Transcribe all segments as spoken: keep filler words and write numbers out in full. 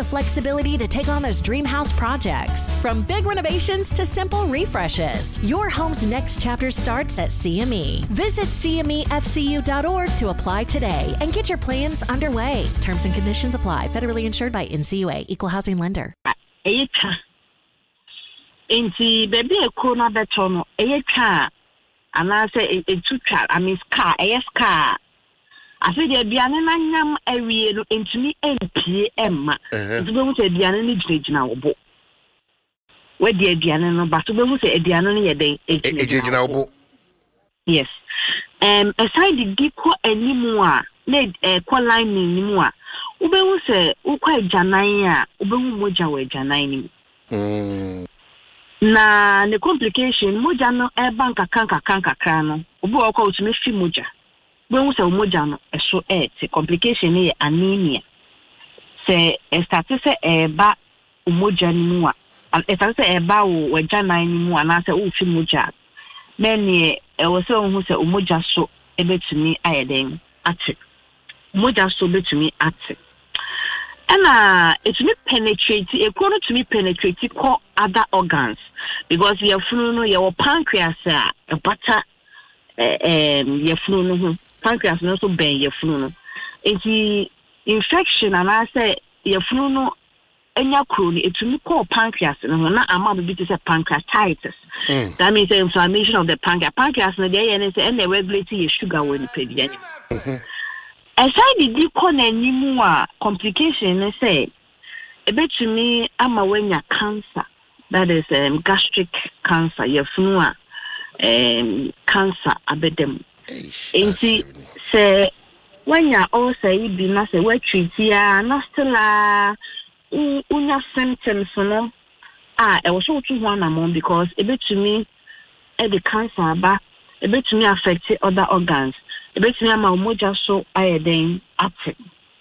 the flexibility to take on those dream house projects. From big renovations to simple refreshes, your home's next chapter starts at C M E. Visit C M E F C U dot org to apply today and get your plans underway. Terms and conditions apply. Federally insured by N C U A, Equal Housing Lender. Inti baby a corner betono, a car, and I say a two car, I mean car, a car. I said, there be an anam area into me N P M. It's going to be an energy now. Where the Diana, but to be say a Diana a day, a yes. Um, aside the deep anymore, made a qualine anymore. Ube will say, Uka Janaya, Ube Moja we Janai. Na the complication, Moja no air bank a canka canka crano, Ubu call to me fi Moja. When we say Moja no, a so it, a complication is anemia. Say, a status a ba Umoja Nimua, and a status a ba or Janai Nimua, and I say, Oh, fi Moja. Many, I was so who say Umoja so a bit to me, I then at it. Moja so bit to me at it. And uh, it's me penetrate, a corner to me penetrate call other organs because your flu, your pancreas, a butter, um, your flu, pancreas, also bang your flu. It's the infection, and I say your flu, and your crew, it's me call pancreas, and not a mother bit is a pancreatitis. Mm. That means the inflammation of the pancreas. Pancreas, and they regulate your sugar when you pay. Aside the deacon and nimua complication, I say, a bit to me, I'm aware of cancer. That is um, gastric cancer, your fnua, um, cancer, a bit them. And see, say, when you're all say, be not a wet treat, yeah, not still a unya symptoms, no. Ah, I was so too one among because a bit to me, the cancer, but a bit to me affected other organs. A bit to me, my moja so I then active.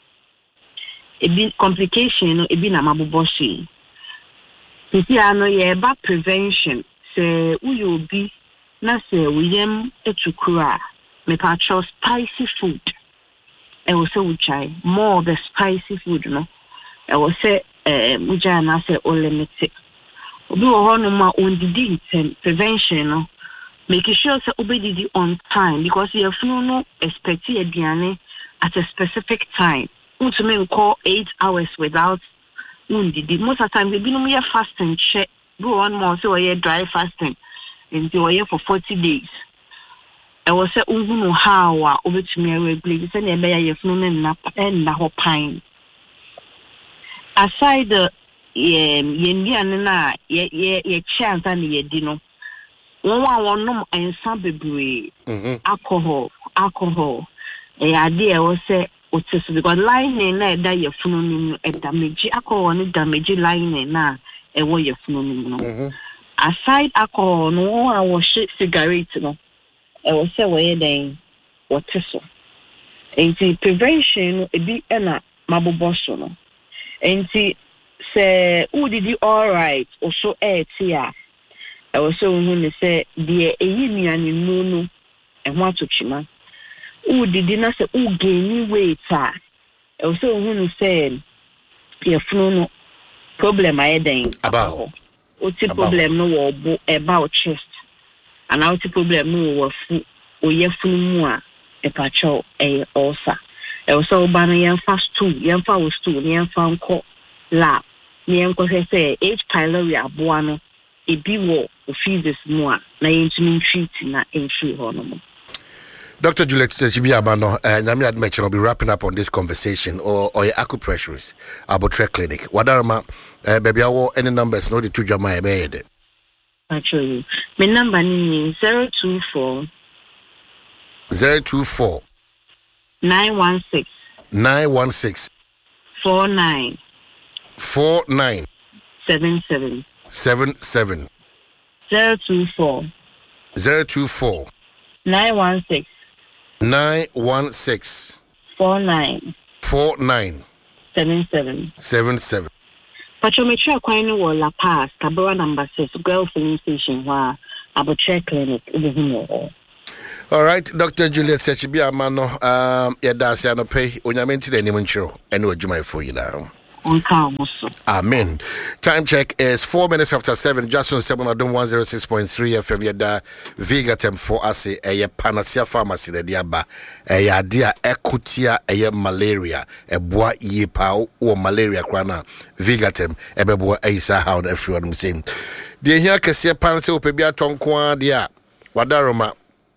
A bit complication, a bit na mabuboshi. You see, I know yeah about prevention. Say, who you be? Na say William etukura. Me patcho spicy food. I will say uchai more of the spicy food, no. I will say, eh, muja na say all limited. Obi wo no ma on the prevention, no. Making sure that obey on time because you flu no expect a at a specific time. Want to make call eight hours without wounded. Most of the time we be no more fasting check. Go on more so we dry fasting until we for forty days. I was say ungu how over to me regularly. Send a bear your flu na and na whole pine. Aside the yen na ye ye ye chance and ye dino. One one no and some baby alcohol, alcohol. A idea was say, what is because lining that your phone a damage alcohol and damage lining now a way your phone. Aside alcohol, no I was shit cigarette. No, I was say, way then what is so? And the prevention a bit and a mabu bosso. And see, say, who did you all right or so air here? I was so when they say the Emian in Mono and what to Chima. Oh, did not say, oh, gain weight. I was so when they said, your flu problem I had about what's the problem no about chest and out the problem no or food or your flu more a patcho a ulcer. I was so banner young fast too, young fowls too, young found call lap. Young say, H. pylori abuano. A biwo feeds more na intimate treating na entry hormone. Doctor Juliet Chibiabano, and I'm admit I'll be wrapping up on this conversation or or your acupressurists, Abotre Clinic. Wadarama, baby, I want any numbers, no the two Jamaica bed. Actually, my number is zero two four zero two four nine one six nine one six four nine four nine seven seven. Seven seven zero two four zero two four nine one six nine one six four nine four nine seven seven seven seven. Patrometry Aquino or La Paz, Cabora number six, Girl Filling Station, where Abotre Clinic. All right, Doctor Juliet Sechibia Mano, um, yeah, that's an pay when you're meant to the name show, and what you might for you now. Amen. Time check is four minutes after seven. Just on seven Adom one zero six point three F M. Yada Vigatem for us a panacea pharmacy the diaba a yadia ekutia a malaria a bois ye pao or malaria crana Vigatem a beboa aisa how everyone same. The here Cassia panacea pebia tonkwa dia Wadaroma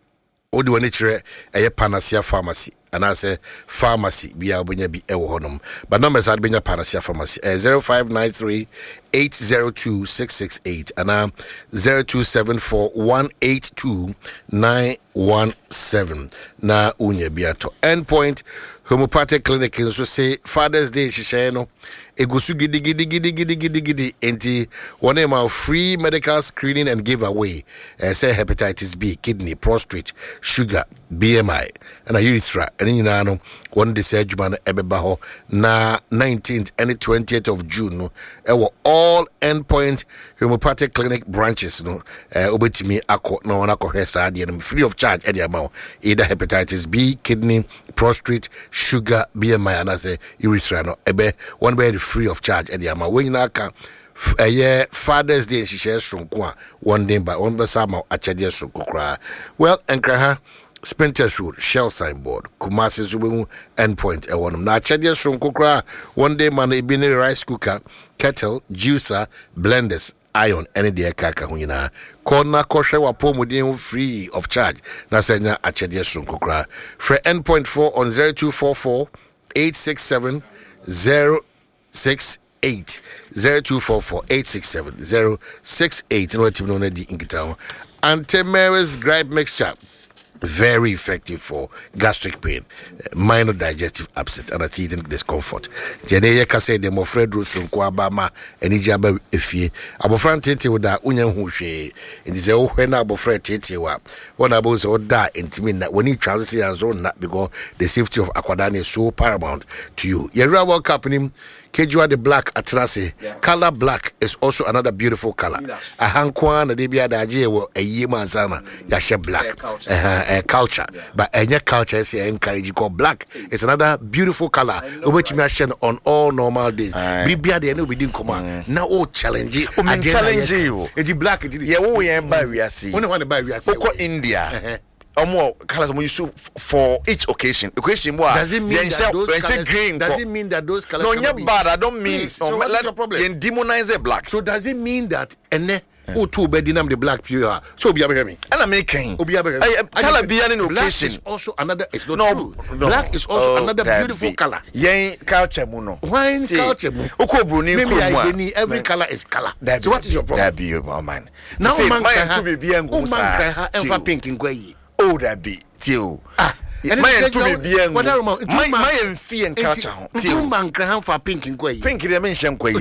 Odu nature a panacea pharmacy. And I say pharmacy be a bunya be a honum. But numbers had been a panacea pharmacy uh, zero five nine three eight zero two six six eight and uh, zero two seven four one eight two nine one seven. Na unya biato endpoint homeopathic clinic in so say Father's Day shisheno egusu gidi gidi gidi gidi gidi gidi enti one name free medical screening and giveaway uh, say hepatitis B, kidney, prostate, sugar, B M I and a urethra and you know one this edgeman ebebaho na nineteenth and twentieth of June no e all endpoint homeopathic clinic branches no uh, obetimi akọ no na akọ hesa de free of charge any amount either hepatitis B, kidney, prostate, sugar, B M I and as a urethra no ebe one be free of charge any amount when you can a year Father's Day she shares from one day by one besama achede sukukra well enkraha Spenters Road, Shell Signboard, Kumasi Zubu endpoint a one. Na Chadia Sunkukra, one day man ebini rice cooker, kettle, juicer, blenders, iron, any day kaka hunina. Corner koshe wa pomudin free of charge. Na senya a Chadia Sunkukra. For endpoint four on zero two four four eight six seven zero six eight. zero two four four eight six seven zero six eight. No team no di inkitown. Antimaris gripe mixture. Very effective for gastric pain, minor digestive upset, and a teething discomfort. Jene ka say the mofredro sunko abama eni jaba efie. Abofran tete oda unya hu hwe. Enti se wo hwe na abofra tete wa. Wona abo se oda intimi na when he transit and so na because the safety of akwadane is so paramount to you. Yera World Cup nim Kejua the black atrase. Yeah. Color black is also another beautiful color. A hankwa na debia da aje wo ayi mansana ya she black. Uh, uh, culture. Yeah. But any culture is encourage you call black. It's another beautiful color. Which we on all normal days. Bibia de no we didn't come. Now oh challenge it. Oh challenge you. It's black. Yeah, oh we buy we are see. When want to buy we are see. India. Or more colors we use for each occasion. Occasion what? Does it mean that those colors? Green, does it mean that those colors? No, yeah, bad. I don't mean. Please, so what's the problem? And demonize black. So does it mean that ene who two bedinam the black pure? So be able to me. And I'm making. Obi able. Color be an occasion. Black is also another. It's not no, true. No. Black is also oh, another beautiful be. Color. Yen culture muno. Wine culture muno. Oko bruni. Maybe I need every man. Color is color. That so what is your problem? That be your man. Now man can to be bien go. Man can have pink in gray. Oh, that be too. Ah, my to be bien. What are my my fee and culture? Two man can have for pink and gray. Pink dimension gray.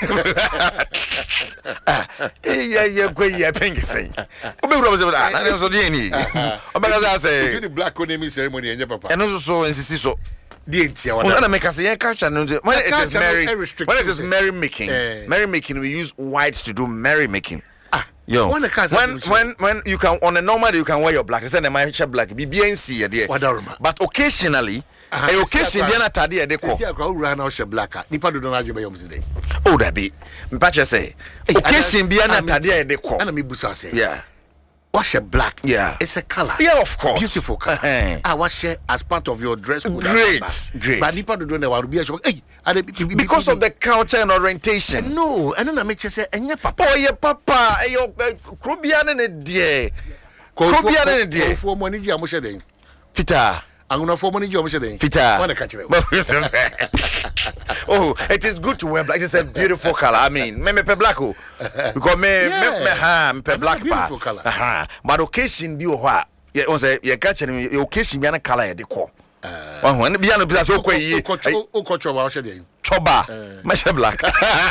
Ah, yeah, yeah, gray, yeah, pink saying. Obe Robert, I was on the any. Because I say, the black name ceremony and your papa. And also so insist so. The I make us a culture. When it is merry, when it is merry making, merry making, we use whites to do merry making. Yo, when when when you can on a normal day you can wear your black. It's a my black. Be B N C there. But occasionally, uh-huh. a occasion be na tadi e de ko. See akwa ura na o she black. Nipa do na adwo be yom today. Oh that be. Me pa che say. Occasion be na tadi e de ko. Na me busa say. Yeah. Wash a black. Yeah. It's a color. Yeah, of course. Beautiful color. Uh-huh. I wash it as part of your dress code. Great. Great. But nipa do do na wa be hey, because of the culture and orientation. No, and then I make you say enya papa. Oh yeah, papa. Eyo krobia na ne die. Krobia na ne die. For money ji amoshe den. Fita. Anguna for money ji amoshe den. Fita. Wanna catch it. Oh, it is good to wear black. It's a beautiful color. I mean, me me pe black o. Because me yeah. me me ha me pe black beautiful color. Aha. But occasion bi o ho a. Ye on say ye catch it. Occasion bi na color ye de ko. Uh, one be an bisa so kwayi o ko choba o shede choba ma she black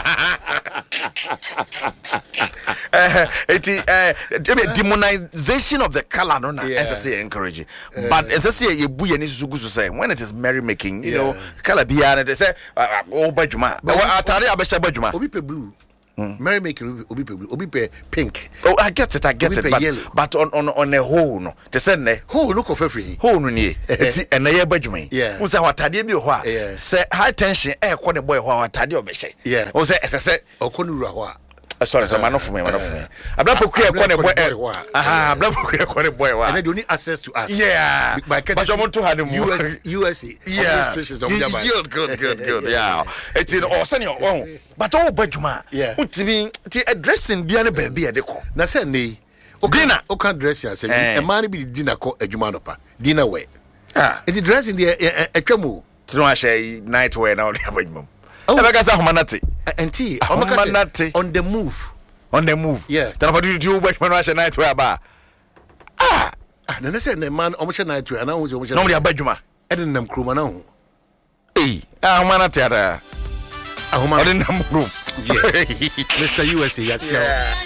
eh it eh demonization of the color no na as I say encourage uh, but as I say ye bu ye ni susu gusu say when it is merry making you yeah. know color bia na they say o badwuma o atare abesha badwuma obi pe blue Mary make obi pe obi pe pink. Oh, I get it, I get it. But, yellow. but on on on a whole no. Te say ne. Whole look of free. Whole no nie. Eti ena ye badwuma. Yeah. Wo say watade bi ho a. Say high tension e ko ne boy ho watade obehye. Yeah. Wo say esese okonuru ho a. Sorry, so man of me, man of me. Ablapo ku e ko ne boy. Aha, ablapo ku e ko ne boy wa. And they need access to us. Yeah. But you want to have them U S U S A. Yeah. Good, good, good, good. Yeah. It's in or send your own. But all badwuma. Yeah. Utimi ti addressing bia ne ba bia de ko. Na say ne. Dinner. O can dress yourself. A man be dinner ko adwuma no pa. Dinner wear. Ah. It dress in the atwamu. Tino a share night wear now the badwuma. Oh, Ebeka humanity. And T humanity on the move. On the move. Yeah. Then what do you do when I share night wear ba? Ah. Ah, na say the man almost night wear. Na wo almost. No, the badwuma. E den nam kroma na ho. Eh, ah humanity ada. Ah humanity. O den nam group. Yeah. Mister U S A, yeah.